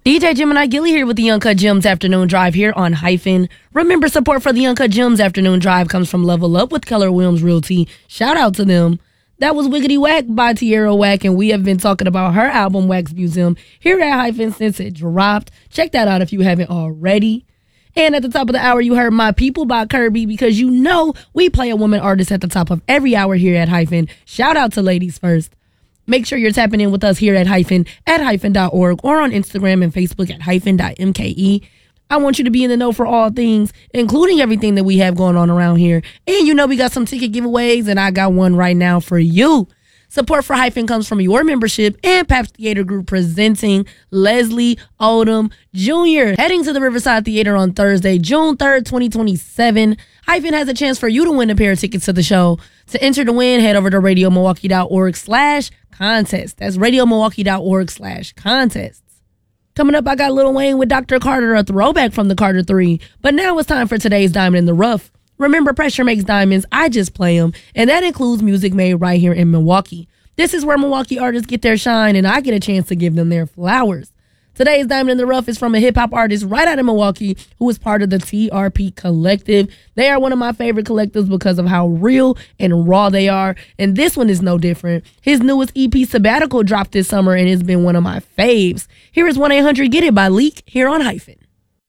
DJ Gemini Gilly here with the Uncut Gems Afternoon Drive here on Hyphen. Remember, support for the Uncut Gems Afternoon Drive comes from Level Up with Keller Williams Realty. Shout out to them. That was Wiggity Whack by Tierra Whack, and we have been talking about her album Wax Museum here at Hyphen since it dropped. Check that out if you haven't already. And at the top of the hour, you heard My People by Kirby, because you know we play a woman artist at the top of every hour here at Hyphen. Shout out to Ladies First. Make sure you're tapping in with us here at hyphen.org or on Instagram and Facebook at hyphen.mke. I want you to be in the know for all things, including everything that we have going on around here. And you know we got some ticket giveaways, and I got one right now for you. Support for Hyphen comes from your membership and Paps Theater Group presenting Leslie Odom Jr. heading to the Riverside Theater on Thursday, June 3rd, 2027. Hyphen has a chance for you to win a pair of tickets to the show. To enter to win, head over to radiomilwaukee.org/contest. That's radiomilwaukee.org/contests. Coming up, I got Lil Wayne with Dr. Carter, a throwback from the Carter 3. But now it's time for today's Diamond in the Rough. Remember, pressure makes diamonds. I just play them. And that includes music made right here in Milwaukee. This is where Milwaukee artists get their shine, and I get a chance to give them their flowers. Today's Diamond in the Rough is from a hip-hop artist right out of Milwaukee who is part of the TRP Collective. They are one of my favorite collectives because of how real and raw they are, and this one is no different. His newest EP, Sabbatical, dropped this summer, and it's been one of my faves. Here is 1-800-GET-IT by Leak here on Hyphen.